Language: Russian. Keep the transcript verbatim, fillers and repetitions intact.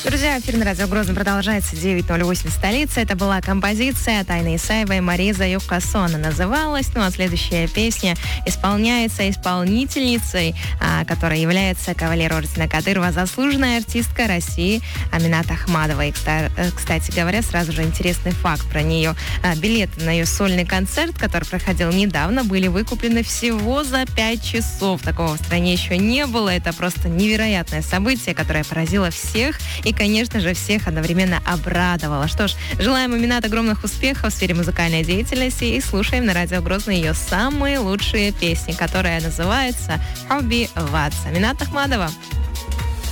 Друзья, эфир на радио Грозный продолжается. девять ноль восемь столица. Это была композиция Тайны Исаевой «Мариза Юкасона» называлась. Ну а следующая песня исполняется исполнительницей, а, которая является кавалер ордена Кадырова, заслуженная артистка России Аминат Ахмадова. И, кстати говоря, сразу же интересный факт про нее. А, билеты на ее сольный концерт, который проходил недавно, были выкуплены всего за пять часов. Такого в стране еще не было. Это просто невероятное событие, которое поразило всех и, конечно же, всех одновременно обрадовало. Что ж, желаем Аминат огромных успехов в сфере музыкальной деятельности и слушаем на радио Грозный ее самые лучшие песни, которая называется «Хобби Ватс». Аминат Ахмадова.